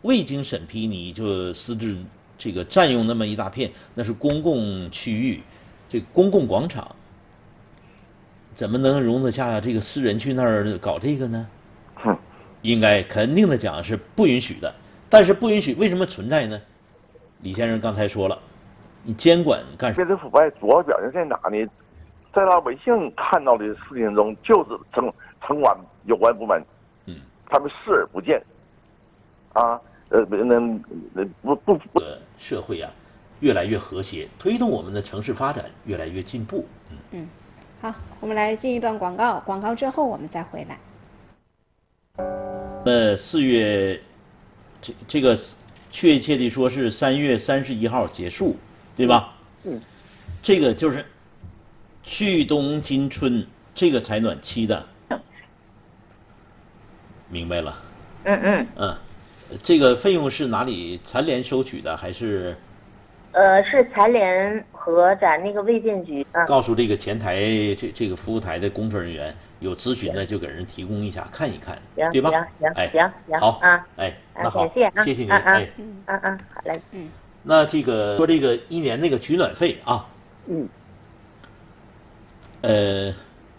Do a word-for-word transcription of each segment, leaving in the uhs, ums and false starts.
未经审批你就私自这个占用那么一大片，那是公共区域，这个公共广场，怎么能容得下这个私人去那儿搞这个呢？ 哼， 应该肯定的讲是不允许的。但是不允许为什么存在呢？李先生刚才说了，你监管干什么？ 变质腐败主要表现在哪呢？在他微信看到的事情中，就是城城管有关部门， 嗯， 他们视而不见，啊，呃，那不不不， 呃，社会啊，越来越和谐，推动我们的城市发展越来越进步。嗯嗯，好，我们来进一段广告，广告之后我们再回来。 那四月，这这个确切地说是三月三十一号结束，对吧？ 嗯， 这个就是去冬今春这个采暖期的，明白了。 嗯嗯。 嗯，这个费用是哪里残联收取的，还是？ 呃，是残联和咱那个卫健局啊。 告诉这个前台这这个服务台的工作人员，有咨询的就给人提供一下看一看，对吧？ 行行哎， 行行好啊， 哎，那好， 感谢啊， 谢谢您， 啊啊哎， 嗯啊啊，好嘞， 嗯。 那这个说这个一年那个取暖费啊， 嗯， 呃，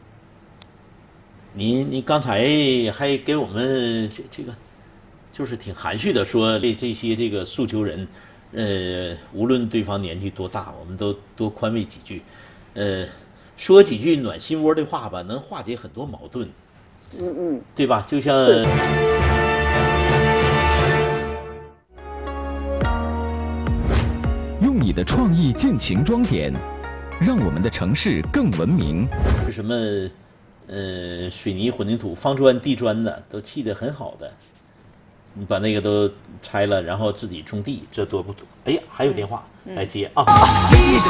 你你刚才还给我们这这个，就是挺含蓄的说这这些这个诉求人，呃，无论对方年纪多大，我们都多宽慰几句，呃，说几句暖心窝的话吧，能化解很多矛盾， 嗯嗯， 对吧？就像。 用你的创意尽情装点，让我们的城市更文明。 什么，呃，水泥、混凝土、方砖、地砖的都砌得很好的，你把那个都拆了，然后自己种地，这多不多？哎呀，还有电话，来接啊！